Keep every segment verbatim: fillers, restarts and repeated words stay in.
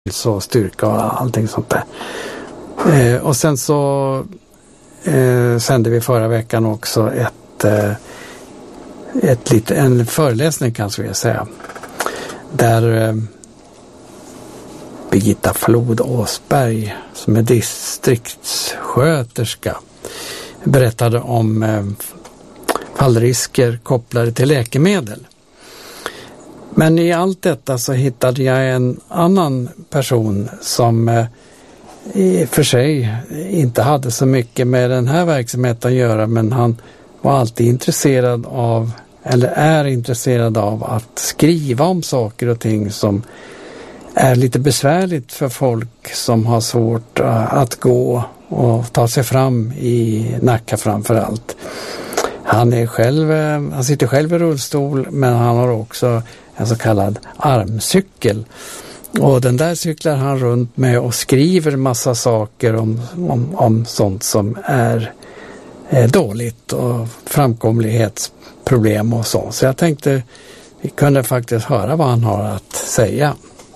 så styrka och allting sånt där. Eh, och sen så eh, sände vi förra veckan också ett, eh, ett lite, en föreläsning kanske jag säga. Där eh, Birgitta Flod Åsberg som är distriktssköterska berättade om eh, fallrisker kopplade till läkemedel. Men i allt detta så hittade jag en annan person som eh, i och för sig inte hade så mycket med den här verksamheten att göra, men han var alltid intresserad av, eller är intresserad av att skriva om saker och ting som är lite besvärligt för folk som har svårt uh, att gå och ta sig fram i Nacka framför allt. Han är själv, uh, han sitter själv i rullstol, men han har också en så kallad armcykel. Och den där cyklar han runt med och skriver massa saker om, om, om sånt som är eh, dåligt och framkomlighetsproblem och så. Så jag tänkte vi kunde faktiskt höra vad han har att säga.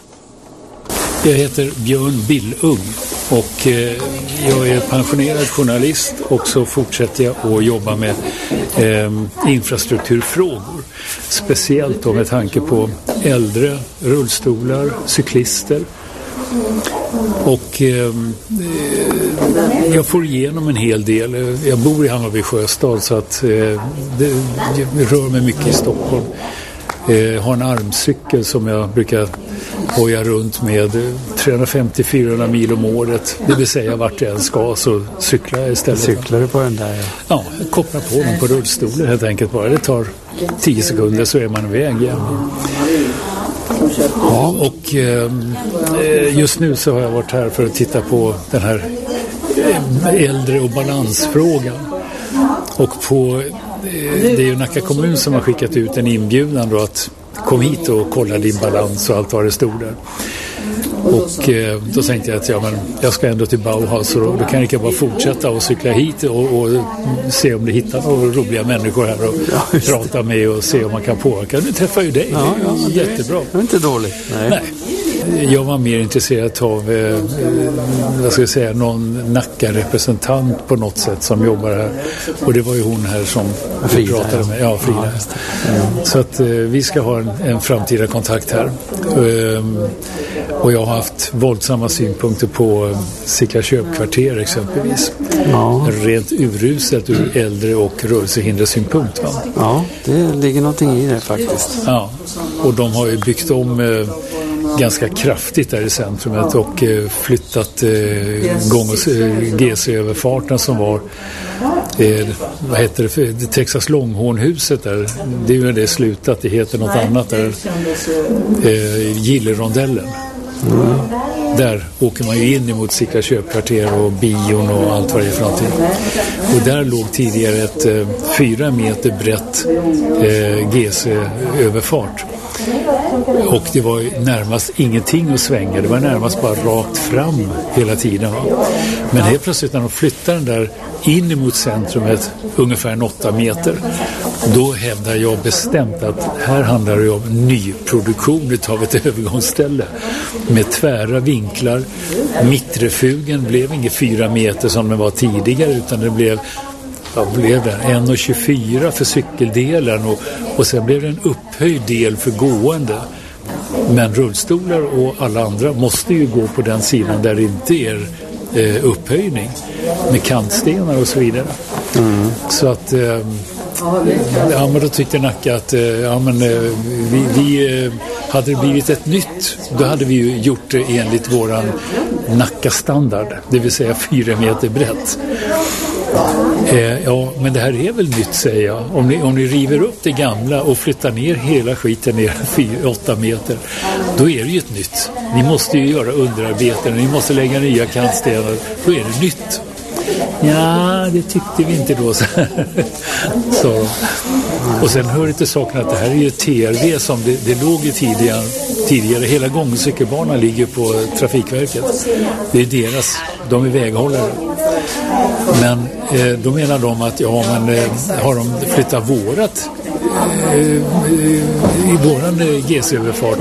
Jag heter Björn Billung och eh, jag är pensionerad journalist och så fortsätter jag att jobba med eh, infrastrukturfrågor. Speciellt då med tanke på äldre, rullstolar, cyklister. Och eh, jag får igenom en hel del. Jag bor i Hammarby Sjöstad så att eh, det, jag rör mig mycket i Stockholm. Jag har en armcykel som jag brukar hoja runt med trehundrafemtio till fyrahundra mil om året. Det vill säga vart jag än ska så cyklar jag istället. Cyklar du på den där? Ja, ja jag kopplar på den på rullstolen helt enkelt bara. Det tar tio sekunder så är man iväg igen. Ja, och eh, just nu så har jag varit här för att titta på den här äldre och balansfrågan. Och på det är ju Nacka kommun som har skickat ut en inbjudan då att kom hit och kolla din balans och allt vad det stod där. Och eh, då tänkte jag att ja, men jag ska ändå till Bauhaus och då, då kan jag bara fortsätta och cykla hit och, och se om det hittar några roliga människor här och ja, prata med och se om man kan påverka. Nu träffar ju dig. Ja, ja, jättebra. Det är inte dåligt. Nej. Nej. Jag var mer intresserad av eh, vad ska jag säga, någon Nacka-representant på något sätt som jobbar här. Och det var ju hon här som Frida, pratade med. Ja, Frida. Ja, mm. Så att eh, vi ska ha en, en framtida kontakt här. Um, och jag har haft våldsamma synpunkter på eh, Sickla köpkvarter exempelvis. Ja. Rent uruselt ur äldre och rörelsehindersynpunkt. Va? Ja, det ligger någonting i det faktiskt. Ja, och de har ju byggt om eh, ganska kraftigt där i centrumet och eh, flyttat eh, gång- och eh, G C-överfarten som var eh, vad heter det, det Texas Longhornhuset där, det är ju det slutat, det heter något annat där, eh, Gillerondellen. Mm. Där åker man ju in emot Sickla köpkvarter och bion och allt vad det är för någonting. Och där låg tidigare ett eh, fyra meter brett eh, G C-överfart. Och det var närmast ingenting att svänga. Det var närmast bara rakt fram hela tiden. Va? Men helt plötsligt när de flyttar den där in emot centrumet ungefär en åtta meter, då hävdar jag bestämt att här handlar det om nyproduktion av ett övergångsställe med tvära vinklar. Mittrefugen blev inte fyra meter som den var tidigare, utan det blev Vad blev det? en komma tjugofyra för cykeldelen och, och sen blev det en upphöjd del för gående. Men rullstolar och alla andra måste ju gå på den sidan där det inte är eh, upphöjning med kantstenar och så vidare. Mm. Så att eh, ja, men då tyckte Nacka att eh, ja, men, eh, vi, vi eh, hade det blivit ett nytt, då hade vi ju gjort det enligt våran Nacka-standard, det vill säga fyra meter brett. Eh, ja, men det här är väl nytt, säger jag. Om ni, om ni river upp det gamla och flyttar ner hela skiten ner fyra, åtta meter, då är det ju ett nytt. Ni måste ju göra underarbeten, ni måste lägga nya kantstenar, då är det nytt. Ja, det tyckte vi inte då. Så. Och sen hör inte saken att det här är ju T R V som det, det låg ju tidigare, tidigare. Hela gång- och cykelbanan ligger på Trafikverket. Det är deras, de är väghållare. Men eh, då menar de att ja, men eh, har de flyttat vårat i våran G C-överfart,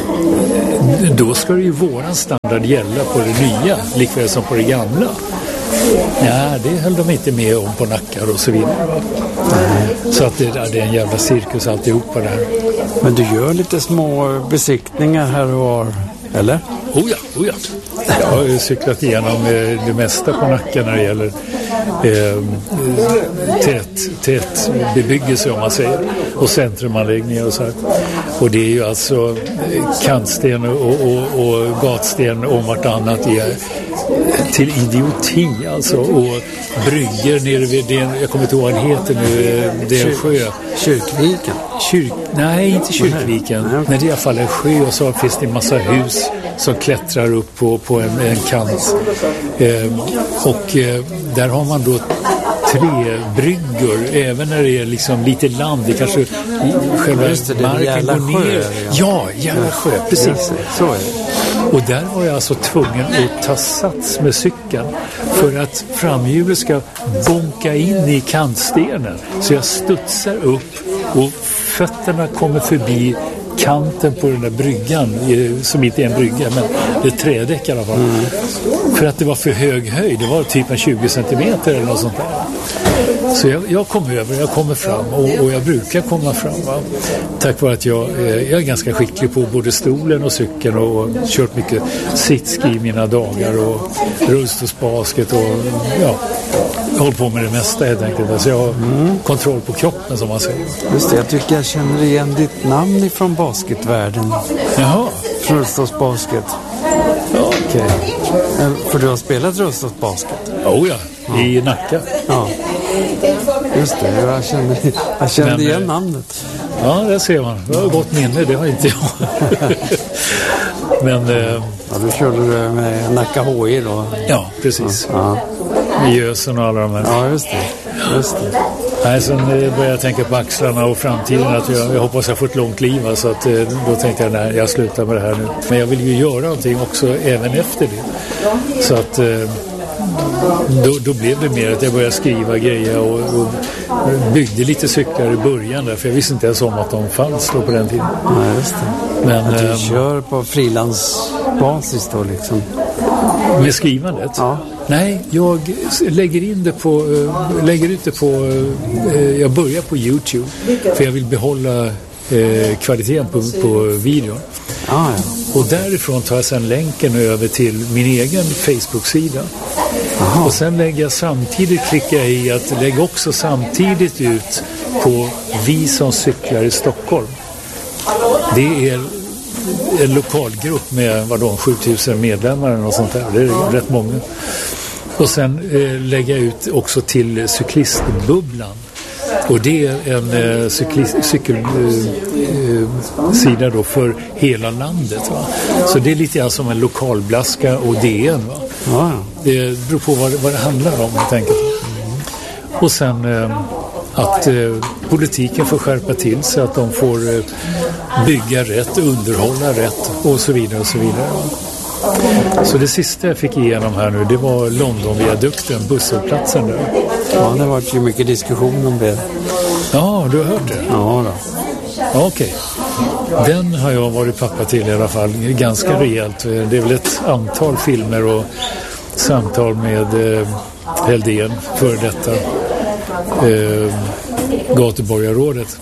då ska ju våran standard gälla på det nya, likväl som på det gamla. Ja, det höll de inte med om på Nackar och så vidare. Mm. Så att det, det är en jävla cirkus alltihopa där. Men du gör lite små besiktningar här och var, eller? Oh ja, oh ja. Jag har cyklat igenom det mesta på Nacka när det gäller eh, tät, tät bebyggelse, om man säger, och centrumanläggningar och så här. Och det är ju alltså kantsten och, och, och gatsten om vartannat är till idioti alltså, och brygger nere vid den, jag kommer inte ihåg vad den heter nu, det är en sjö. Kyrkviken? Kyrk, nej, inte Kyrkviken, nej, okay. Men det är i alla fall en sjö, och så finns det en massa hus som klättrar upp på, på en, en kant. Eh, och eh, där har man då tre bryggor, även när det är liksom lite land, det kanske själva det, marken går ner. Sjö, ja, jävla sjö, precis. Så är det. Och där var jag alltså tvungen att ta sats med cykeln för att framhjulet ska bonka in i kantstenen. Så jag studsar upp och fötterna kommer förbi kanten på den där bryggan, som inte är en brygga, men det är trädäck i alla fall. Mm. För att det var för hög höjd, det var typ en tjugo centimeter eller något sånt där. Så jag, jag kom över, jag kommer fram och, och jag brukar komma fram, va? Tack vare att jag, jag är ganska skicklig på både stolen och cykeln och, och kört mycket sitski i mina dagar och rullstolsbasket och ja, håller på med det mesta helt enkelt. Alltså jag har mm. kontroll på kroppen, som man säger. Just det, jag tycker jag känner igen ditt namn ifrån basketvärlden. Jaha. Rullstolsbasket. Ja, okej. Okay. För du har spelat rullstolsbasket? Oh ja, ja, i Nacka. Ja. Just det, jag kände, jag kände Men, igen namnet. Ja, det ser man. Det har gott minne, det har inte jag. Men... Eh, ja, du körde med Nacka H I då? Ja, precis. Ja. Med Gösen och alla de här. Ja, just det. Just det. Nej, sen började jag tänka på axlarna och framtiden, att jag, jag hoppas jag får ett långt liv, så att då tänkte jag, nej, jag slutar med det här nu. Men jag vill ju göra någonting också även efter det. Så att då, då blev det mer att jag började skriva grejer och, och byggde lite cyklar i början där, för jag visste inte ens om att de fanns då på den tiden. Nej, just det. Men att du äm, kör på frilansbasis då liksom? Med skrivandet? Ja. Nej, jag lägger in det på, äh, lägger ut det på, äh, jag börjar på YouTube, för jag vill behålla äh, kvaliteten på, på videon. Ah, ja. Och därifrån tar jag sedan länken över till min egen Facebook-sida. Aha. Och sen lägger jag samtidigt, klickar jag i att lägga också samtidigt ut på Vi som cyklar i Stockholm. Det är en lokalgrupp med vadå, sjutusen medlemmar och sånt där. Det är rätt många. Och sen eh, lägger jag ut också till cyklistbubblan. Och det är en eh, cykelsida eh, eh, då för hela landet. Va? Så det är lite grann som en lokalblaska och D N. Va? Ja. Det beror på vad, vad det handlar om, helt enkelt. Mm. Och sen eh, att eh, politiken får skärpa till sig, att de får eh, bygga rätt, underhålla rätt och så vidare och så vidare. Så det sista jag fick igenom här nu, det var Londonviadukten, busshållplatsen där. Ja, det har varit ju mycket diskussion om det. Ja, du har hört det? Ja då. Ja, okej. Den har jag varit pappa till i alla fall, ganska rejält. Det är väl ett antal filmer och samtal med eh, Heldén, för detta eh, gatuborgarrådet.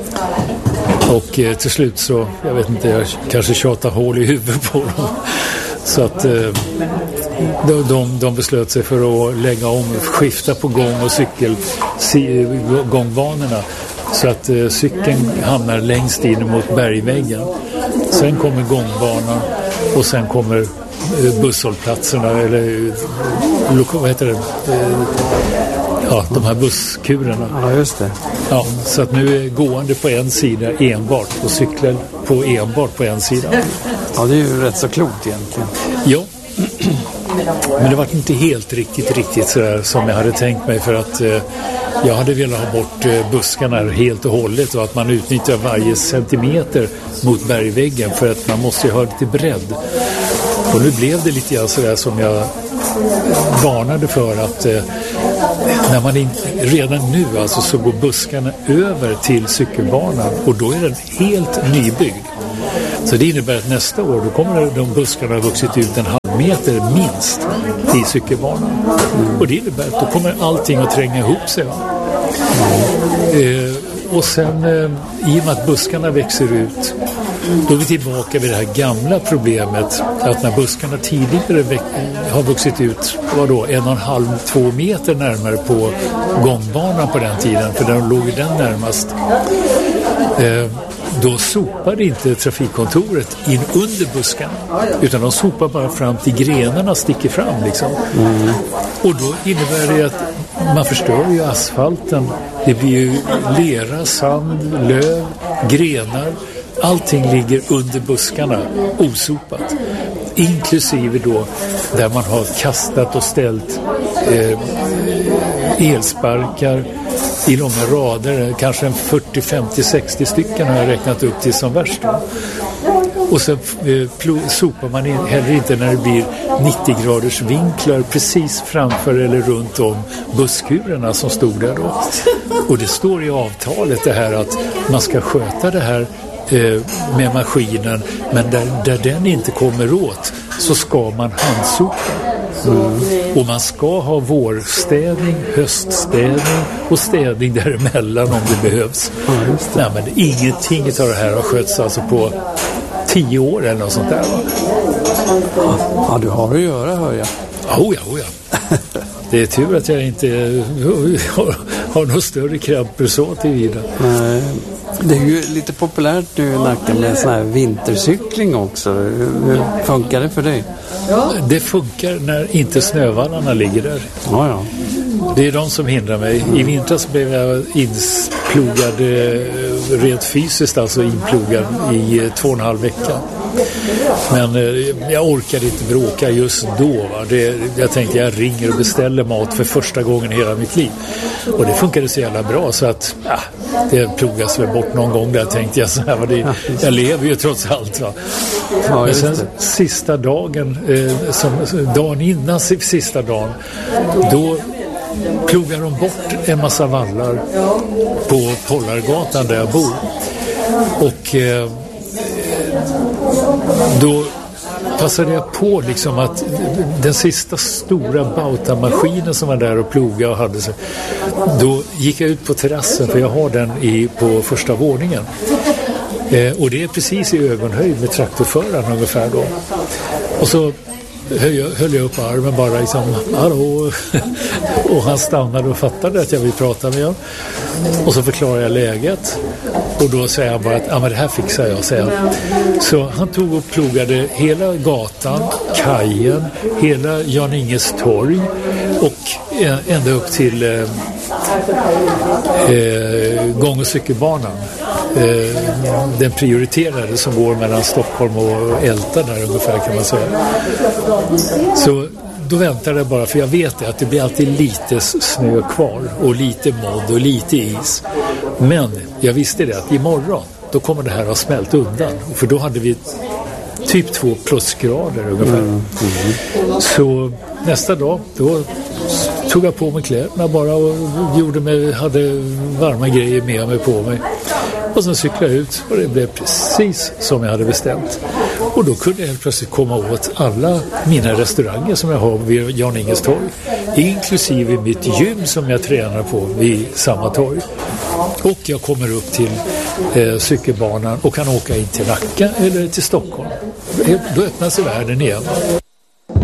Och eh, till slut så, jag vet inte, jag kanske tjatar hål i huvudet på dem. Så att eh, de, de, de beslöt sig för att lägga om, skifta på gång- och cykelgångbanorna. Så att eh, cykeln hamnar längst in mot bergväggen. Sen kommer gångbanan och sen kommer eh, busshållplatserna, eller eh, vad heter det? Eh, ja, de här busskurerna. Ja, just det. Ja, så att nu är gående på en sida enbart och cyklar på enbart på en sida. Ja, det är ju rätt så klokt egentligen. Ja. Men det var inte helt riktigt, riktigt sådär som jag hade tänkt mig, för att eh, jag hade velat ha bort eh, buskarna helt och hållet, och att man utnyttjar varje centimeter mot bergväggen, för att man måste ju ha lite bredd. Och nu blev det lite grann sådär som jag varnade för, att eh, när man in, redan nu alltså så går buskarna över till cykelbanan och då är den helt nybyggd. Så det innebär att nästa år då kommer de buskarna ha vuxit ut en halv meter minst i cykelbanan. Mm. Och det innebär att då kommer allting att tränga ihop sig. Va? Mm. Eh, och sen eh, i och med att buskarna växer ut, då är vi tillbaka vid det här gamla problemet att när buskarna tidigare väx- har vuxit ut vadå, en och en halv, två meter närmare på gångbanan på den tiden, för där låg den närmast. Eh, Då sopade inte trafikkontoret in under buskarna, utan de sopar bara fram till grenarna sticker fram liksom. Mm. Och då innebär det att man förstör ju asfalten. Det blir ju lera, sand, löv, grenar. Allting ligger under buskarna osopat. Inklusive då där man har kastat och ställt eh, elsparkar i långa rader, kanske en fyrtio, femtio, sextio stycken har jag räknat upp till som värst. Och så eh, plo- sopar man in, heller inte när det blir nittio graders vinklar precis framför eller runt om busskurerna som stod där då. Och det står i avtalet det här att man ska sköta det här eh, med maskinen, men där, där den inte kommer åt så ska man handsopa. Mm. Och man ska ha vårstädning, höststädning och städning däremellan om det behövs. Mm, det. Nej, men ingenting av det här har skötts alltså på tio år eller något sånt där, va? Ja, du har att göra, hör jag. Oh ja, oh ja. Det är tur att jag inte har, har någon större kramper så till vidare. Nej. Det är ju lite populärt nu i Nacka med sån här vintercykling också. Hur funkar det för dig? Det funkar när inte snövallarna ligger där. Ja, ja. Det är de som hindrar mig. I vintras blev jag insplogad rent fysiskt, alltså inplogad i två och en halv vecka. Men eh, jag orkade inte bråka just då. Va? Det, jag tänkte jag ringer och beställer mat för första gången i hela mitt liv. Och det funkade så jävla bra så att ja, det plogas väl bort någon gång där, tänkte jag. Så här, va? Det, jag lever ju trots allt. Va? Ja, men sen sista dagen, eh, som, dagen innan sista dagen, då plogar de bort en massa vallar på Pollargatan där jag bor. Och eh, då passade jag på liksom att den sista stora bautamaskinen som var där och ploga och hade sig, då gick jag ut på terrassen, för jag har den i, på första våningen. Eh, och det är precis i ögonhöjd med traktorföraren ungefär då. Och så höll jag, höll jag upp armen bara liksom, hallå. Och han stannade och fattade att jag vill prata med honom. Och så förklarade jag läget. Och då säger han bara att ah, men det här fixar jag, säger han. Så han tog och plogade hela gatan, kajen, hela Jan Inges torg och ända upp till eh, eh, gång- och cykelbanan. Eh, den prioriterade som går mellan Stockholm och Älta där ungefär, kan man säga. Så då väntade jag bara, för jag vet det, att det blir alltid lite snö kvar och lite modd och lite is. Men jag visste det att imorgon då kommer det här att smält undan, för då hade vi typ två plusgrader ungefär. Mm. Mm. Så nästa dag då tog jag på mig kläderna bara och gjorde mig, hade varma grejer med mig på mig. Och sen cyklade jag ut och det blev precis som jag hade bestämt. Och då kunde jag helt plötsligt komma åt alla mina restauranger som jag har vid Jan Inges torg. Inklusive mitt gym som jag tränar på vid samma torg. Och jag kommer upp till eh, cykelbanan och kan åka in till Nacka eller till Stockholm. Då öppnar sig världen igen.